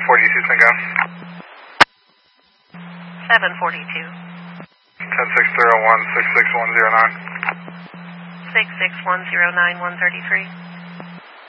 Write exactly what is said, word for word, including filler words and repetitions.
forty-two, Cinco. seven forty-two. ten six zero one, six six one zero nine. six six one zero nine one thirty-three.